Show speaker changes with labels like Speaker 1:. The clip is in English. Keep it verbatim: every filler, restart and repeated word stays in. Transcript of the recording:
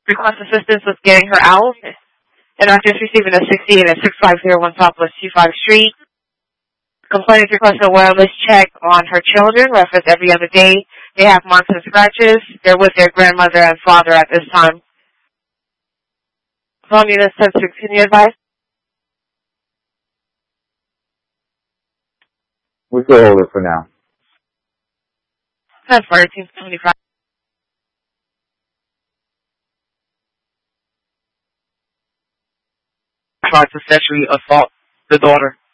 Speaker 1: Request assistance with getting her out. And after receiving a sixty-eight at six five zero one Southwest two five Street. Complainant requests a wellness check on her children. Reference every other day. They have marks and scratches. They're with their grandmother and father at this time. Phone unit ten six, can you advise?
Speaker 2: We can hold it for now.
Speaker 1: ten four, eighteen seventy-five.
Speaker 3: Tried to sexually assault the daughter.